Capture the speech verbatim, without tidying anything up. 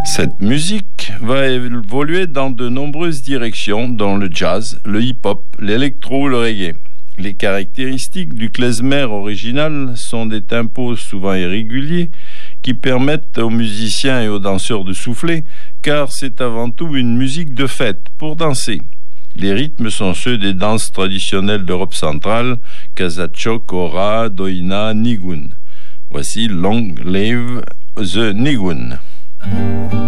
Cette musique va évoluer dans de nombreuses directions, dont le jazz, le hip-hop, l'électro, le reggae. Les caractéristiques du klezmer original sont des tempos souvent irréguliers qui permettent aux musiciens et aux danseurs de souffler, car c'est avant tout une musique de fête pour danser. Les rythmes sont ceux des danses traditionnelles d'Europe centrale, Kazachok, Ora, Doina, Nigun. Voici Long Live the Nigun.